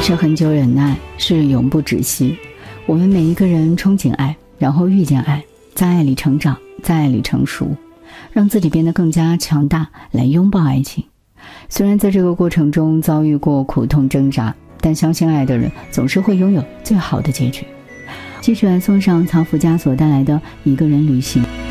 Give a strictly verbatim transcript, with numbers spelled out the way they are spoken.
是很久忍耐，是永不止息。我们每一个人憧憬爱，然后遇见爱，在爱里成长，在爱里成熟，让自己变得更加强大，来拥抱爱情。虽然在这个过程中遭遇过苦痛挣扎，但相信爱的人总是会拥有最好的结局。继续来送上曹福家所带来的一个人旅行。